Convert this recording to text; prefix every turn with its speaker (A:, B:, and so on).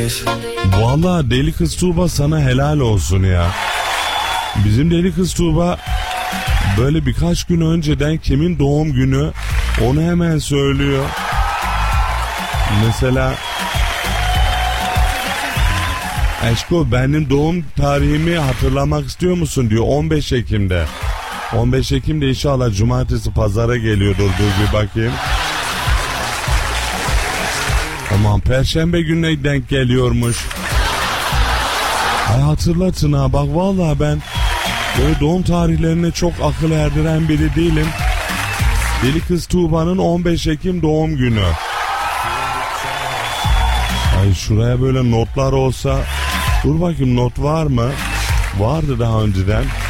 A: Vallahi deli kız Tuğba sana helal olsun ya. Bizim deli kız Tuğba böyle birkaç gün önceden kimin doğum günü onu hemen söylüyor. Mesela aşko benim doğum tarihimi hatırlamak istiyor musun diyor, 15 Ekim'de. 15 Ekim'de inşallah cumartesi pazara geliyordur, dur bir bakayım. Aman perşembe gününe denk geliyormuş. Ay hatırlatın ha, bak vallahi ben böyle doğum tarihlerine çok akıl erdiren biri değilim. Deli kız Tuğba'nın 15 Ekim doğum günü. Ay şuraya böyle notlar olsa. Dur bakayım, not var mı? Vardı daha önceden.